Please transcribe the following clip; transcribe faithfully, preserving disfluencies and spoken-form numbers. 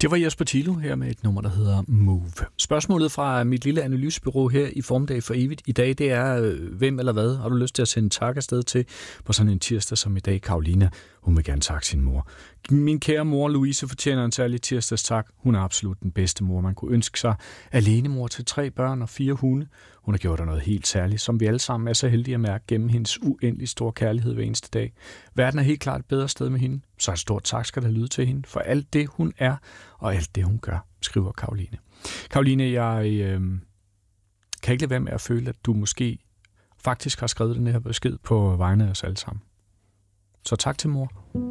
Det var Jesper Tilo her med et nummer, der hedder Move. Spørgsmålet fra mit lille analysebureau her i Formdag for evigt i dag, det er, hvem eller hvad har du lyst til at sende tak afsted til på sådan en tirsdag som i dag? Karolina, hun vil gerne takke sin mor. Min kære mor Louise fortjener en særlig tirsdags tak. Hun er absolut den bedste mor, man kunne ønske sig. Alenemor til tre børn og fire hunde. Hun har gjort der noget helt særligt, som vi alle sammen er så heldige at mærke gennem hendes uendelig store kærlighed hver eneste dag. Verden er helt klart et bedre sted med hende, så et stort tak skal der lyde til hende for alt det, hun er og alt det, hun gør, skriver Karoline. Karoline, jeg øh, kan ikke lade være med at føle, at du måske faktisk har skrevet den her besked på vegne af os alle sammen. Så tak til mor.